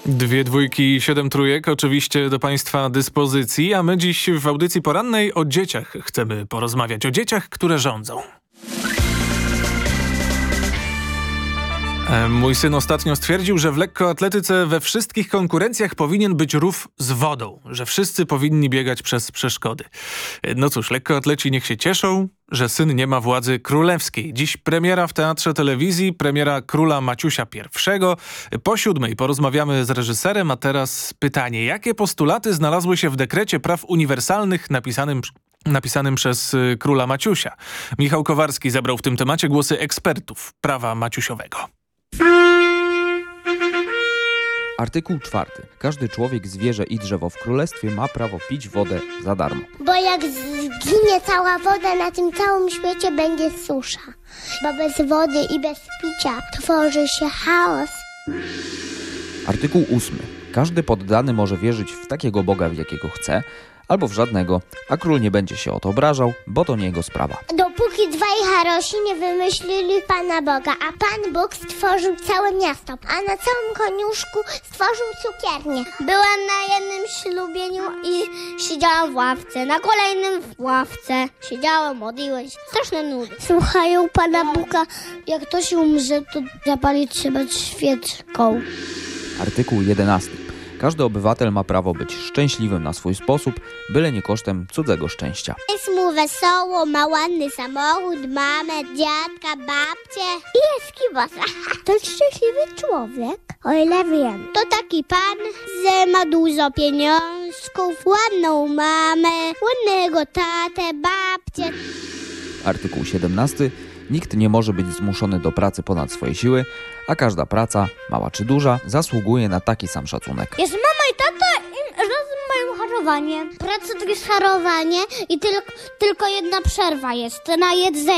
2 dwójki i 7 trójek oczywiście do Państwa dyspozycji, a my dziś w audycji porannej o dzieciach chcemy porozmawiać. O dzieciach, które rządzą. Mój syn ostatnio stwierdził, że w lekkoatletyce we wszystkich konkurencjach powinien być rów z wodą, że wszyscy powinni biegać przez przeszkody. No cóż, lekkoatleci niech się cieszą, że syn nie ma władzy królewskiej. Dziś premiera w Teatrze Telewizji, premiera Króla Maciusia I. Po 7:00 porozmawiamy z reżyserem, a teraz pytanie. Jakie postulaty znalazły się w dekrecie praw uniwersalnych napisanym przez Króla Maciusia? Michał Kowarski zebrał w tym temacie głosy ekspertów prawa maciusiowego. Artykuł 4. Każdy człowiek, zwierzę i drzewo w królestwie ma prawo pić wodę za darmo. Bo jak zginie cała woda, na tym całym świecie będzie susza. Bo bez wody i bez picia tworzy się chaos. Artykuł 8. Każdy poddany może wierzyć w takiego Boga, w jakiego chce, albo w żadnego, a król nie będzie się o to obrażał, bo to nie jego sprawa. Dopóki dwaj Harosi nie wymyślili Pana Boga, a Pan Bóg stworzył całe miasto, a na całym koniuszku stworzył cukiernię. Byłam na jednym ślubieniu i siedziałam w ławce, na kolejnym w ławce. Siedziałam, modliłam się. Straszne nudy. Słuchają Pana Boga, jak ktoś umrze, to zapalić trzeba świeczką. Artykuł 11. Każdy obywatel ma prawo być szczęśliwym na swój sposób, byle nie kosztem cudzego szczęścia. Jest mu wesoło, ma ładny samochód, mamę, dziadka, babcię i jest kibasa. To szczęśliwy człowiek, o ile wiem. To taki pan, że ma dużo pieniążków, ładną mamę, ładnego tatę, babcię. Artykuł 17. Nikt nie może być zmuszony do pracy ponad swoje siły, a każda praca, mała czy duża, zasługuje na taki sam szacunek. Jest mama i tata i razem mają harowanie. Praca to jest harowanie i tylko jedna przerwa jest na jedzenie.